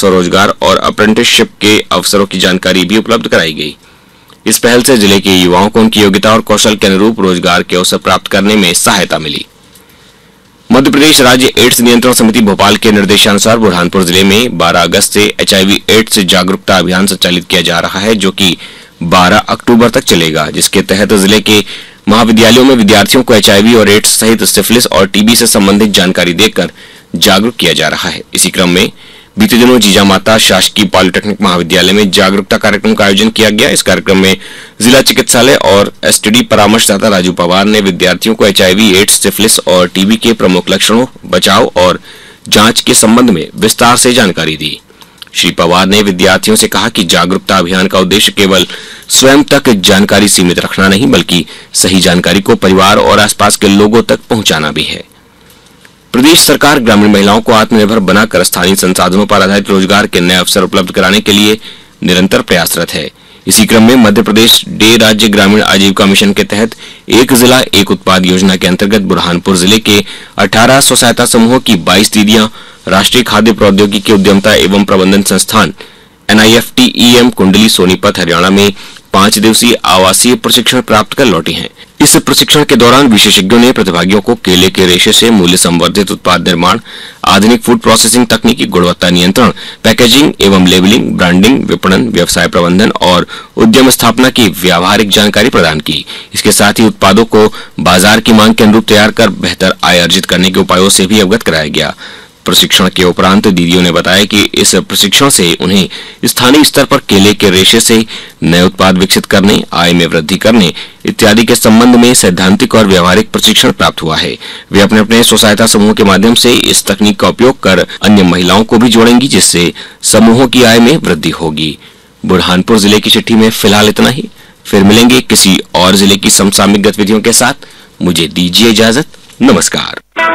स्वरोजगार और अप्रेंटिसशिप के अवसरों की जानकारी भी उपलब्ध कराई गई। इस पहल से जिले के युवाओं को उनकी योग्यता और कौशल के अनुरूप रोजगार के अवसर प्राप्त करने में सहायता मिली। मध्य प्रदेश राज्य एड्स नियंत्रण समिति भोपाल के निर्देशानुसार बुरहानपुर जिले में 12 अगस्त से एचआईवी एड्स जागरूकता अभियान संचालित किया जा रहा है, जो कि 12 अक्टूबर तक चलेगा, जिसके तहत जिले के महाविद्यालयों में विद्यार्थियों को एचआईवी और एड्स सहित सिफिलिस और टीबी से संबंधित जानकारी देकर जागरूक किया जा रहा है। इसी क्रम में बीते दिनों जीजामाता शासकीय पॉलिटेक्निक महाविद्यालय में जागरूकता कार्यक्रम का आयोजन किया गया। इस कार्यक्रम में जिला चिकित्सालय और एसटीडी परामर्शदाता राजू पवार ने विद्यार्थियों को एचआईवी, एड्स, सिफिलिस और टीबी के प्रमुख लक्षणों, बचाव और जांच के संबंध में विस्तार से जानकारी दी। श्री पवार ने विद्यार्थियों से कहा कि जागरूकता अभियान का उद्देश्य केवल स्वयं तक जानकारी सीमित रखना नहीं, बल्कि सही जानकारी को परिवार और आसपास के लोगों तक पहुंचाना भी है। प्रदेश सरकार ग्रामीण महिलाओं को आत्मनिर्भर बनाकर स्थानीय संसाधनों पर आधारित रोजगार के नए अवसर उपलब्ध कराने के लिए निरंतर प्रयासरत है। इसी क्रम में मध्य प्रदेश डे राज्य ग्रामीण आजीविका मिशन के तहत एक जिला एक उत्पाद योजना के अंतर्गत बुरहानपुर जिले के 18 स्व सहायता समूहों की 22 दीदियां राष्ट्रीय खाद्य प्रौद्योगिकी उद्यमता एवं प्रबंधन संस्थान NIFTEM कुंडली सोनीपत हरियाणा में 5 दिवसीय आवासीय प्रशिक्षण प्राप्त कर लौटी हैं। इस प्रशिक्षण के दौरान विशेषज्ञों ने प्रतिभागियों को केले के रेशे से मूल्य संवर्धित उत्पाद निर्माण, आधुनिक फूड प्रोसेसिंग तकनीकी, गुणवत्ता नियंत्रण, पैकेजिंग एवं लेबलिंग, ब्रांडिंग, विपणन, व्यवसाय प्रबंधन और उद्यम स्थापना की व्यावहारिक जानकारी प्रदान की। इसके साथ ही उत्पादों को बाजार की मांग के अनुरूप तैयार कर बेहतर आय अर्जित करने के उपायों से भी अवगत कराया गया। प्रशिक्षण के उपरांत दीदियों ने बताया कि इस प्रशिक्षण से उन्हें स्थानीय स्तर पर केले के रेशे से नए उत्पाद विकसित करने, आय में वृद्धि करने इत्यादि के संबंध में सैद्धांतिक और व्यवहारिक प्रशिक्षण प्राप्त हुआ है। वे अपने अपने स्व सहायता समूह के माध्यम से इस तकनीक का उपयोग कर अन्य महिलाओं को भी जोड़ेंगी, जिससे समूहों की आय में वृद्धि होगी। बुरहानपुर जिले की चिट्ठी में फिलहाल इतना ही। फिर मिलेंगे किसी और जिले की समसामयिक गतिविधियों के साथ। मुझे दीजिए इजाजत। नमस्कार।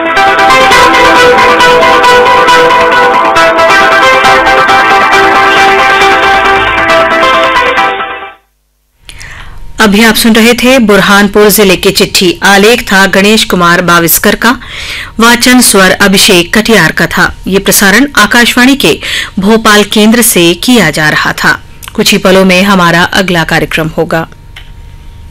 अभी आप सुन रहे थे बुरहानपुर जिले की चिट्ठी। आलेख था गणेश कुमार बाविस्कर का। वाचन स्वर अभिषेक कटियार का था। ये प्रसारण आकाशवाणी के भोपाल केंद्र से किया जा रहा था। कुछ ही पलों में हमारा अगला कार्यक्रम होगा।